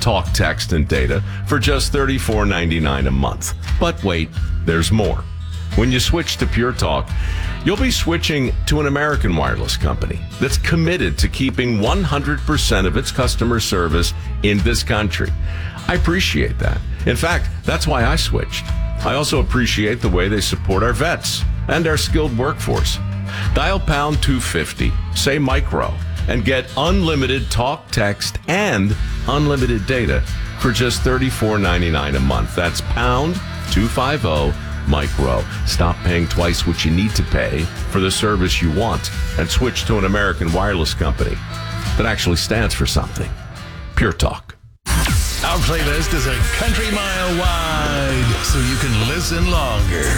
talk, text, and data for just $34.99 a month. But wait, there's more. When you switch to Pure Talk, you'll be switching to an American wireless company that's committed to keeping 100% of its customer service in this country. I appreciate that. In fact, that's why I switched. I also appreciate the way they support our vets and our skilled workforce. Dial pound 250, say micro, and get unlimited talk, text, and unlimited data for just $34.99 a month. That's pound 250 micro. Stop paying twice what you need to pay for the service you want and switch to an American wireless company that actually stands for something. Pure Talk. Our playlist is a country mile wide, so you can listen longer.